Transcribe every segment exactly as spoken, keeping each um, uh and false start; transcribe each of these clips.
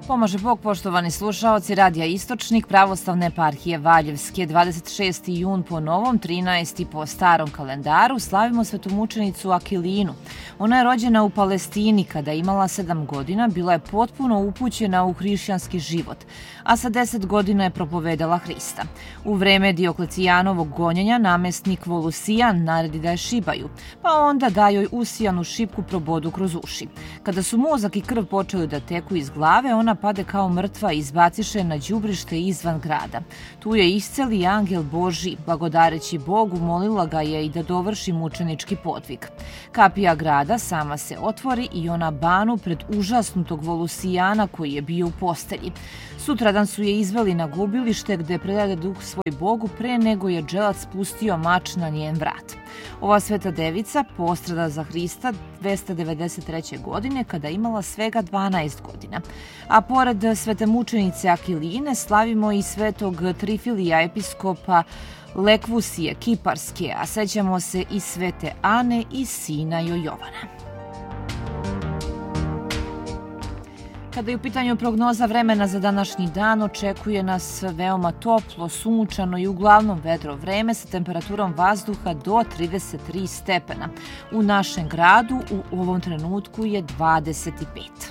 Pomaže Bog, poštovani slušaoci Radija Istočnik, Pravoslavne eparhije Valjevske, dvadeset šesti jun po novom, trinaesti po starom kalendaru, slavimo svetomučenicu Akilinu. Ona je rođena u Palestini kada je imala sedam godina, bila je potpuno upućena u hrišćanski život, a sa deset godina je propovedala Hrista. U vreme Dioklecijanovog gonjenja namestnik Volusijan naredi da je šibaju, pa onda da joj usijanu šipku probodu kroz uši. Kada su mozak i krv počeli da teku iz glave, ona pade kao mrtva i izbaciše na đubrište izvan grada. Tu je isceli angel Božji, blagodareći Bogu, molila ga je i da dovrši mučenički podvig. Kapija grada sama se otvori i ona banu pred užasnutog Volusijana koji je bio u postelji. Sutradan su je izveli na gubilište gde predade duh svoj Bogu pre nego je dželac spustio mač na njen vrat. Ova sveta devica postrada za Hrista dvesta devedeset treće. godine kada je imala svega dvanaest godina. A pored svete mučenice Akiline slavimo i svetog Trifilija, episkopa Lekvusije Kiparske, a sećamo se i svete Ane i sina joj Jovana. Kada je u pitanju prognoza vremena za današnji dan, očekuje nas veoma toplo, sunčano i uglavnom vedro vreme sa temperaturom vazduha do trideset tri stepena. U našem gradu u ovom trenutku je dvadeset pet.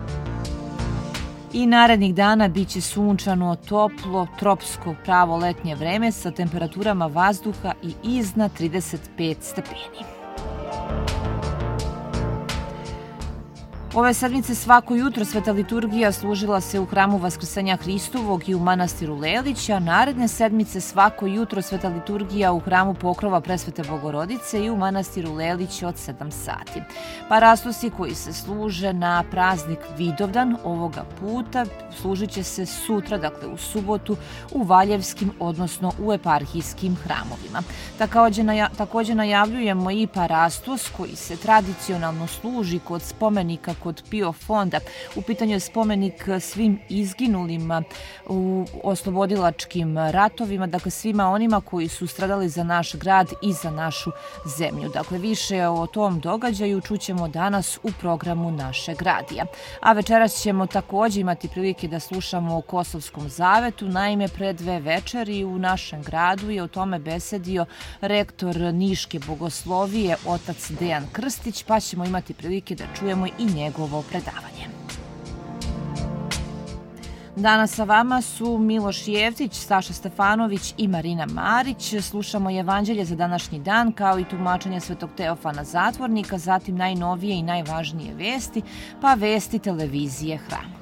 I narednih dana biće sunčano, toplo, tropsko pravo letnje vreme sa temperaturama vazduha i iznad trideset pet stepeni. Ove sedmice svako jutro sveta liturgija služila se u hramu Vaskrsenja Hristovog i u manastiru Lelić, a naredne sedmice svako jutro sveta liturgija u hramu Pokrova Presvete Bogorodice i u manastiru Lelić od sedam sati. Parastosi koji se služe na praznik Vidovdan ovoga puta služit će se sutra, dakle u subotu, u valjevskim, odnosno u eparhijskim hramovima. Takođe, naja, takođe najavljujemo i parastos koji se tradicionalno služi kod spomenika kod Pio fonda. U pitanju je spomenik svim izginulima u oslobodilačkim ratovima, dakle svima onima koji su stradali za naš grad i za našu zemlju. Dakle, više o tom događaju čućemo danas u programu našeg radija. A večeras ćemo takođe imati prilike da slušamo o Kosovskom zavetu. Naime, pre dve večeri u našem gradu je o tome besedio rektor Niške bogoslovije, otac Dejan Krstić, pa ćemo imati prilike da čujemo i njega njegovo predavanje. Danas sa vama su Miloš Jevtić, Saša Stefanović i Marina Marić. Slušamo evanđelje za današnji dan kao i tumačenje svetog Teofana Zatvornika, zatim najnovije i najvažnije vesti, pa vesti televizije Hram.